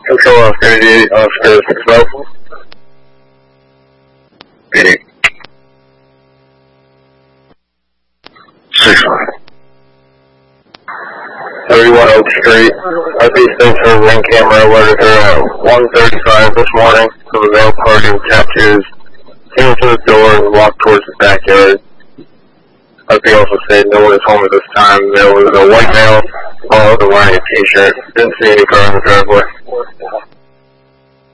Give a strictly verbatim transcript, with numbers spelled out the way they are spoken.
Control off thirty-eight, Oscar six twelve. Reading. six one. thirty-one Oak Street. R P Spencer ring camera alerted her at one thirty-five this morning of a male party with tattoos. Came to the door and walked towards the backyard. R P also said no one is home at this time. There was a white male, all wearing a t-shirt. Didn't see any car in the driveway.